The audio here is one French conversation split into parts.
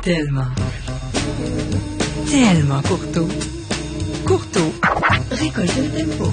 Tellement. Tellement courteau. Courteau récolte le tempo.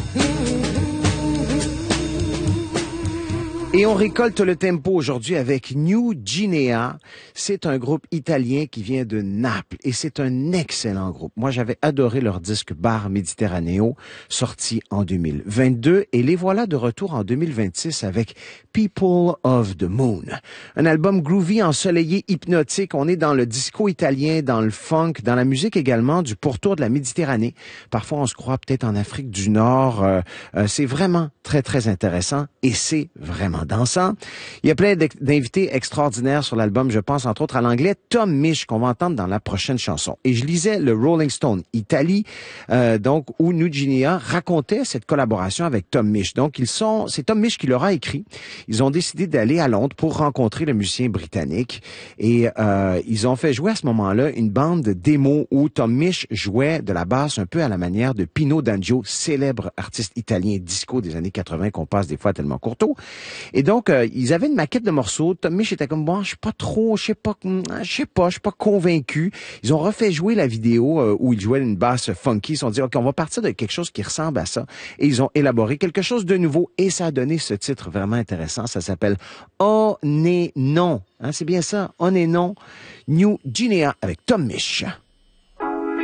Et on récolte le tempo aujourd'hui avec New Guinea. C'est un groupe italien qui vient de Naples et c'est un excellent groupe. Moi, j'avais adoré leur disque Bar Mediterraneo, sorti en 2022 et les voilà de retour en 2026 avec People of the Moon. Un album groovy, ensoleillé, hypnotique. On est dans le disco italien, dans le funk, dans la musique également, du pourtour de la Méditerranée. Parfois, on se croit peut-être en Afrique du Nord. C'est vraiment très, très intéressant et c'est vraiment dansant. Il y a plein d'invités extraordinaires sur l'album. Je pense entre autres à l'anglais Tom Misch qu'on va entendre dans la prochaine chanson. Et je lisais le Rolling Stone Italie, donc où New Guinea racontait cette collaboration avec Tom Misch. Donc c'est Tom Misch qui leur a écrit. Ils ont décidé d'aller à Londres pour rencontrer le musicien britannique et ils ont fait jouer à ce moment-là une bande de démos où Tom Misch jouait de la basse un peu à la manière de Pino D'Angio, célèbre artiste italien disco des années 80 qu'on passe des fois tellement courto. Et donc, ils avaient une maquette de morceaux. Tom Misch était comme, bon, je suis pas convaincu. Ils ont refait jouer la vidéo où il jouait une basse funky. Ils se sont dit, OK, on va partir de quelque chose qui ressemble à ça. Et ils ont élaboré quelque chose de nouveau. Et ça a donné ce titre vraiment intéressant. Ça s'appelle On est non. Hein, c'est bien ça. On est non. New Guinea avec Tom Misch.